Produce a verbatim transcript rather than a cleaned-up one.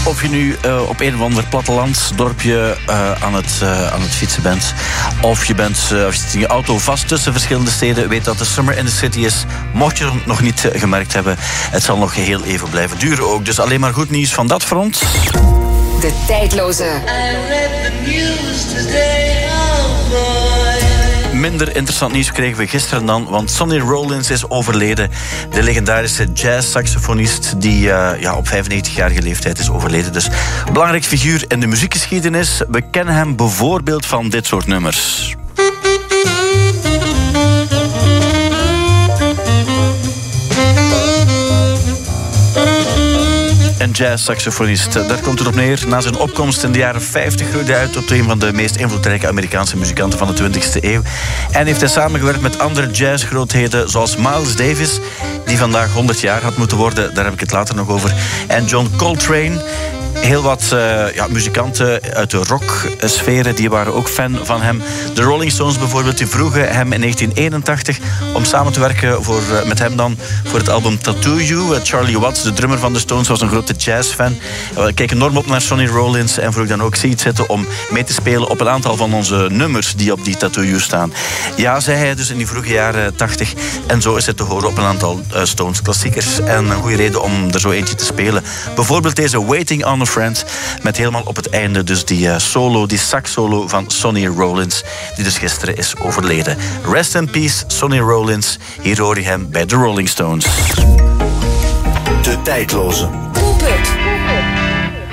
Of je nu uh, op een of ander plattelandsdorpje uh, aan, het, uh, aan het fietsen bent, of je bent uh, of je zit in je auto vast tussen verschillende steden, weet dat de Summer in the City is. Mocht je het nog niet uh, gemerkt hebben, het zal nog heel even blijven duren ook. Dus alleen maar goed nieuws van dat front. De tijdloze. Minder interessant nieuws kregen we gisteren dan, want Sonny Rollins is overleden. De legendarische jazz-saxofonist die uh, ja, op vijfennegentigjarige leeftijd is overleden. Dus een belangrijk figuur in de muziekgeschiedenis. We kennen hem bijvoorbeeld van dit soort nummers. Een jazz-saxofonist. Daar komt het op neer. Na zijn opkomst in de jaren vijftig groeide hij uit tot een van de meest invloedrijke Amerikaanse muzikanten van de twintigste eeuw. En heeft hij samengewerkt met andere jazzgrootheden zoals Miles Davis, die vandaag honderd jaar had moeten worden. Daar heb ik het later nog over. En John Coltrane. Heel wat uh, ja, muzikanten uit de rocksferen die waren ook fan van hem. De Rolling Stones bijvoorbeeld, die vroegen hem in negentien eenentachtig om samen te werken voor, uh, met hem dan voor het album Tattoo You. Uh, Charlie Watts, de drummer van de Stones, was een grote jazzfan. Uh, ik keek enorm op naar Sonny Rollins en vroeg dan ook zie je het zitten om mee te spelen op een aantal van onze nummers die op die Tattoo You staan. Ja, zei hij dus in die vroege jaren tachtig. En zo is het te horen op een aantal uh, Stones klassiekers. En een goede reden om er zo eentje te spelen. Bijvoorbeeld deze Waiting on a Friend, met helemaal op het einde dus die uh, solo, die sax solo van Sonny Rollins, die dus gisteren is overleden. Rest in peace, Sonny Rollins. Hier hoor je hem bij de Rolling Stones. De tijdloze. Pop-up.